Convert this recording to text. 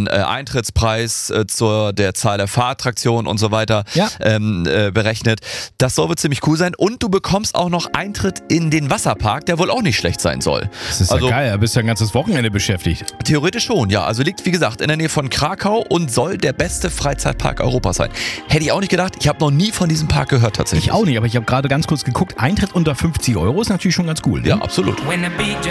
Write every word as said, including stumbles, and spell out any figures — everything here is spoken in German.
äh, Eintrittspreis äh, zur der Zahl der Fahrattraktionen und so weiter Ja. ähm, äh, berechnet. Das soll wohl ziemlich cool sein. Und du bekommst auch noch Eintritt in den Wasserpark, der wohl auch nicht schlecht sein soll. Das ist also, ja geil, da bist du ja ein ganzes Wochenende beschäftigt. Theoretisch schon, ja. Also liegt, wie gesagt, in der Nähe von Krakau und soll der beste Freizeitpark Europas sein. Hätte ich auch nicht gedacht. Ich habe noch nie von diesem Park gehört tatsächlich. Ich auch nicht, aber ich habe gerade ganz kurz geguckt, Eintritt unter fünfzig Euro ist natürlich schon ganz cool. Ne? Ja, absolut.